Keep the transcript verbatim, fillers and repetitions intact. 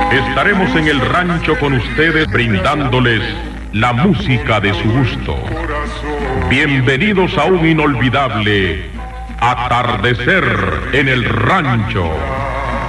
Estaremos en el rancho con ustedes brindándoles la música de su gusto. Bienvenidos a un inolvidable atardecer en el rancho.